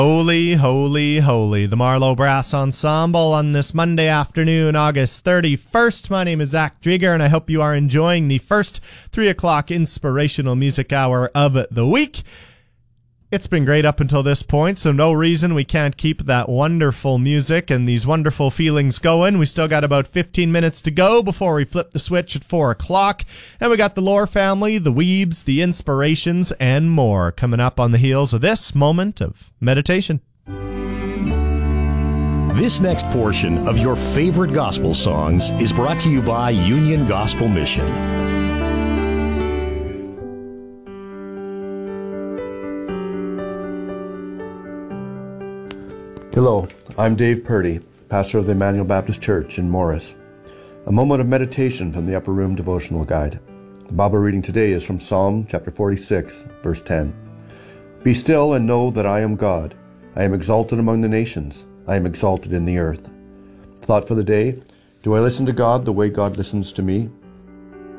Holy, holy, holy. The Marlowe Brass Ensemble on this Monday afternoon, August 31st. My name is Zach Drieger, and I hope you are enjoying the first 3 o'clock inspirational music hour of the week. It's been great up until this point, so no reason we can't keep that wonderful music and these wonderful feelings going. We still got about 15 minutes to go before we flip the switch at 4 o'clock. And we got the Lore family, the Weebs, the Inspirations, and more coming up on the heels of this moment of meditation. This next portion of your favorite gospel songs is brought to you by Union Gospel Mission. Hello, I'm Dave Purdy, pastor of the Emmanuel Baptist Church in Morris. A moment of meditation from the Upper Room Devotional Guide. The Bible reading today is from Psalm chapter 46, verse 10. Be still and know that I am God. I am exalted among the nations. I am exalted in the earth. Thought for the day: do I listen to God the way God listens to me?